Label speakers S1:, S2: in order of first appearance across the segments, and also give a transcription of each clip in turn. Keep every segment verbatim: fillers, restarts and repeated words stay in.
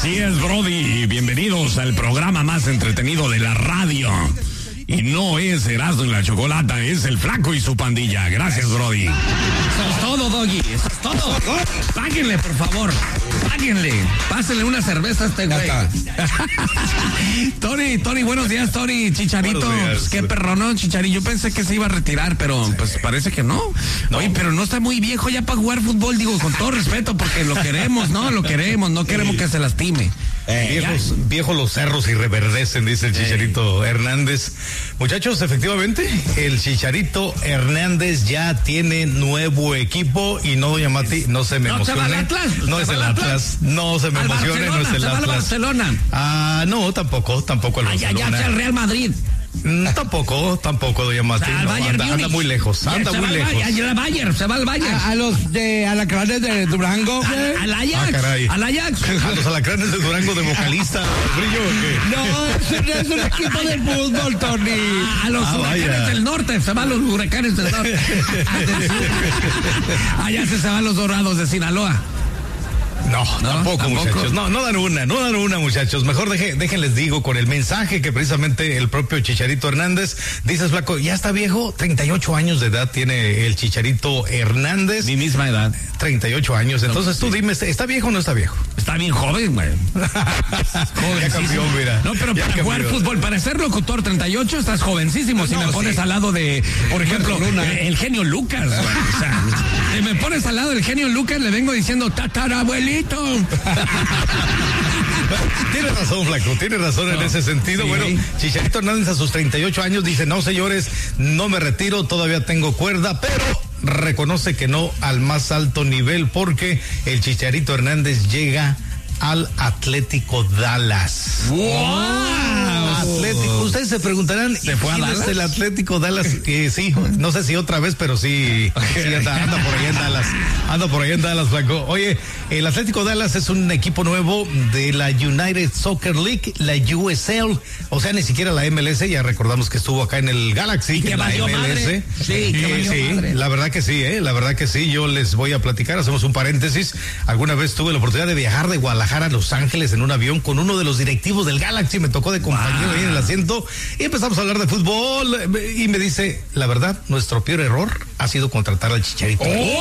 S1: Así es, Brody. Bienvenidos al programa más entretenido de la radio. Y no es Erasmo y la Chocolata, es el Flaco y su pandilla. Gracias, Brody. Eso es todo, Doggy. Eso es todo. Páguenle, por favor. Páguenle. Pásenle una cerveza a este güey. Tony, Tony, buenos días, Tony. Chicharito. Pues, qué perro, ¿no? Chicharito. Yo pensé que se iba a retirar, pero pues parece que no. no. Oye, pero no está muy viejo ya para jugar fútbol, digo, con todo respeto, porque lo queremos, ¿no? Lo queremos, no queremos que se lastime.
S2: Eh, viejos, viejos los cerros y reverdecen, dice el Chicharito eh. Hernández. Muchachos, efectivamente, el Chicharito Hernández ya tiene nuevo equipo y no, doña Mati, no se me
S1: no,
S2: emocione.
S1: Se va al Atlas,
S2: no es el Atlas. Atlas, no se me
S1: al
S2: emocione, no es el
S1: se
S2: Atlas.
S1: Va al Barcelona.
S2: Ah, no, tampoco, tampoco al
S1: ah,
S2: Barcelona.
S1: Ya, ya, ya el Real Madrid.
S2: Mm, tampoco, tampoco, doña Mati. No, anda, anda muy lejos, anda muy lejos.
S1: Se va al Bayern, se va al Bayern.
S3: A, a los de Alacranes de Durango.
S1: A, al Ajax.
S2: Ah, caray.
S1: Al Ajax.
S2: A los Alacranes de Durango de vocalista. ¿Brillo o qué?
S3: No, es, es un equipo de fútbol, Tony.
S1: A, a los ah, huracanes vaya. del norte, se van los huracanes del norte. Allá se, se van los Dorados de Sinaloa.
S2: No,
S1: no,
S2: tampoco,
S1: tampoco,
S2: muchachos. No, no dan una, no dan una, muchachos. Mejor deje, déjenles digo con el mensaje que precisamente el propio Chicharito Hernández dice, Flaco, ya está viejo, treinta y ocho años de edad tiene el Chicharito Hernández.
S1: Mi misma edad.
S2: treinta y ocho años. Entonces no, tú sí. dime, ¿está viejo o no está viejo?
S1: Está bien joven, güey.
S2: Ya cambió, mira.
S1: No, pero para cambió. jugar fútbol, para ser locutor treinta y ocho estás jovencísimo. Si no, me pones sí. al lado de, por ejemplo, el, el genio Lucas. Güey. O sea, si me pones al lado del genio Lucas, le vengo diciendo tatarabuelito.
S2: Tiene razón, Flaco, tiene razón no. en ese sentido. Sí. Bueno, Chicharito Hernández a sus treinta y ocho años dice, no, señores, no me retiro, todavía tengo cuerda, pero reconoce que no al más alto nivel porque el Chicharito Hernández llega al Atlético Dallas.
S1: ¡Wow!
S2: Atlético. Ustedes se preguntarán,
S1: ¿se fue a Dallas?
S2: Es el Atlético Dallas? Eh, sí, no sé si otra vez, pero sí, sí anda, anda por allá en Dallas. Anda por allá en Dallas, Flaco. Oye, el Atlético Dallas es un equipo nuevo de la United Soccer League, la U S L, o sea, ni siquiera la M L S, ya recordamos que estuvo acá en el Galaxy,
S1: que
S2: en la M L S.
S1: Sí, que
S2: eh, sí, madre. La verdad que sí, eh, la verdad que sí, yo les voy a platicar, hacemos un paréntesis. Alguna vez tuve la oportunidad de viajar de Guadalajara a Los Ángeles en un avión con uno de los directivos del Galaxy, me tocó de compañero wow. ahí en el asiento y empezamos a hablar de fútbol y me dice, la verdad, nuestro peor error ha sido contratar al Chicharito.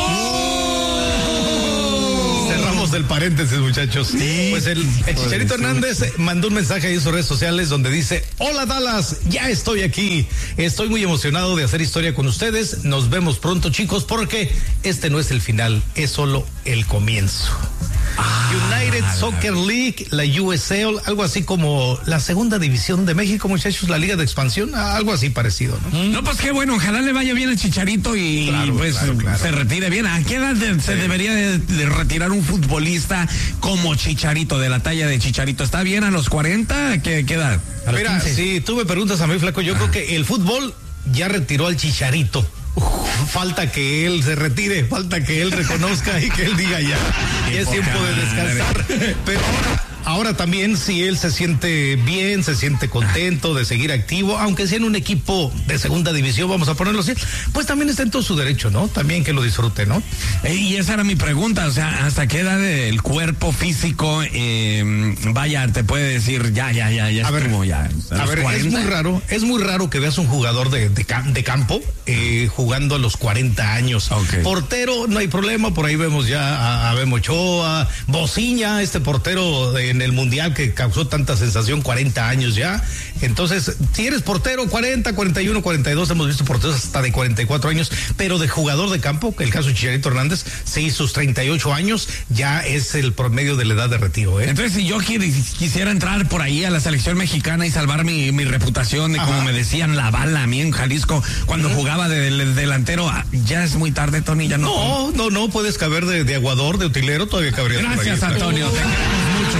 S2: ¡Oh! Cerramos el paréntesis, muchachos. Sí. Pues el, el Chicharito Hernández mandó un mensaje ahí en sus redes sociales donde dice, hola Dallas, ya estoy aquí, estoy muy emocionado de hacer historia con ustedes, nos vemos pronto, chicos, porque este no es el final, es solo el comienzo. Ah, United Soccer League, la U S L, algo así como la segunda división de México, muchachos, la liga de expansión, algo así parecido, ¿no?
S1: No, pues qué bueno, ojalá le vaya bien el Chicharito y claro, pues claro, claro. se retire bien. ¿A qué edad de, se sí. debería de, de retirar un futbolista como Chicharito, de la talla de Chicharito? ¿Está bien a los cuarenta? ¿Qué, qué edad?
S2: Mira, si tú me preguntas a mí, Flaco, yo ah. creo que el fútbol ya retiró al Chicharito. Uf, falta que él se retire, falta que él reconozca y que él diga ya, ya es tiempo de descansar. Pero ahora, ahora también si él se siente bien, se siente contento de seguir activo, aunque sea en un equipo de segunda división, vamos a ponerlo así, pues también está en todo su derecho, ¿no? También que lo disfrute, ¿no?
S1: Y esa era mi pregunta, o sea, ¿hasta qué edad el cuerpo físico, eh, vaya, te puede decir ya, ya, ya, ya
S2: a
S1: estuvo,
S2: ver,
S1: ya?
S2: A, a ver, cuarenta. Es muy raro, es muy raro que veas un jugador de, de, de campo eh, jugando a los cuarenta años. Okay. Portero, no hay problema, por ahí vemos ya a, a Memo Ochoa, Bociña, este portero en el Mundial que causó tanta sensación, cuarenta años ya. Entonces, si eres portero, cuarenta, cuarenta y uno, cuarenta y dos, hemos visto porteros hasta de cuarenta y cuatro años, pero de jugador de campo, que el caso de Chicharito Hernández, sí, sus treinta y ocho años, ya es el promedio de la edad de retiro, ¿eh?
S1: Entonces, si yo quisiera entrar por ahí a la selección mexicana y salvar mi, mi reputación de, como me decían, la bala a mí en Jalisco, cuando uh-huh. jugaba de, de, de delantero, ya es muy tarde, Tony, ya no.
S2: No, no, no, puedes caber de, de aguador, de utilero, todavía cabrías.
S1: Gracias, por ahí, Antonio, te queremos mucho.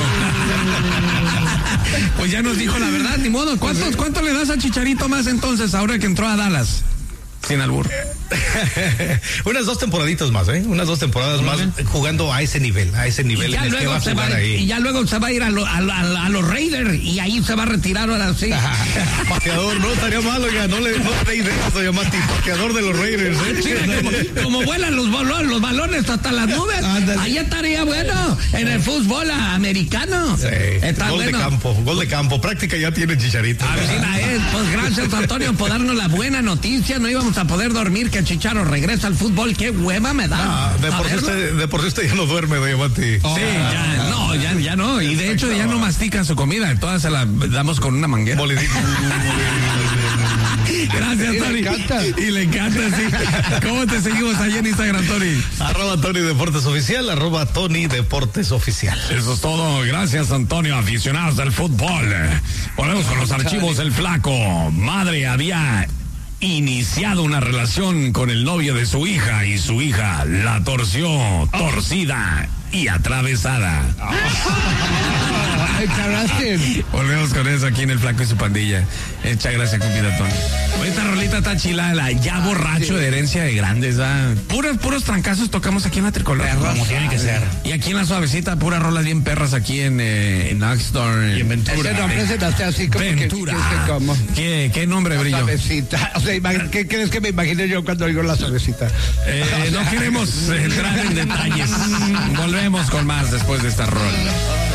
S1: Pues ya nos dijo la verdad, ni modo. ¿Cuánto, ¿Cuánto le das a Chicharito más entonces ahora que entró a Dallas? Sin albur.
S2: Unas dos temporaditas más, ¿eh? Unas dos temporadas más jugando a ese nivel, a ese nivel en el que va a jugar
S3: va,
S2: ahí.
S3: Y ya luego se va a ir a, lo, a, a, a los Raiders y ahí se va a retirar ahora sí.
S2: Pateador, no estaría malo ya, no le no Raiders, se llama pateador de los Raiders, ¿eh?
S3: Sí, como, como vuelan los balones, los balones hasta las nubes. Ándale. Ahí estaría bueno en el fútbol americano.
S2: Sí.
S3: Está
S2: gol
S3: bueno.
S2: de campo, gol de campo, práctica ya tiene Chicharito.
S3: Así la es, pues gracias Antonio por darnos la buena noticia, no íbamos a poder dormir que Chicharo regresa al fútbol, qué hueva me da.
S2: Ah, de, por si usted, de por si usted ya no duerme, doña Mati.
S1: Oh. Sí, ya, no, ya, ya no, y de hecho ya no mastica su comida, todas se la damos con una manguera. Gracias,
S3: y
S1: Tony.
S3: Le encanta.
S1: Y le encanta, sí. ¿Cómo te seguimos allá en Instagram, Tony?
S2: Arroba Tony Deportes Oficial, arroba Tony Deportes Oficial.
S1: Eso es todo. Gracias, Antonio. Aficionados del fútbol. Volvemos con los archivos del Flaco. Madre había iniciado una relación con el novio de su hija y su hija la torció, torcida y atravesada. Volvemos con eso aquí en el Flaco y su pandilla. Echa gracia, compita Tony. Esta rolita está chilada, ya borracho de herencia de grandes, ¿va? Puros, puros trancazos tocamos aquí en la Tricolor.
S2: Como tiene que ser.
S1: Y aquí en la suavecita, puras rolas bien perras aquí en, eh, en Axtor.
S2: Y en Ventura.
S3: Ese nombre se nace así como
S1: Ventura.
S3: que, que, que como.
S1: ¿Qué, qué nombre, Brillo?
S3: Suavecita. O sea, ¿qué crees que me imagino yo cuando oigo la suavecita?
S1: Eh, no queremos entrar en detalles. Volvemos con más después de esta rola.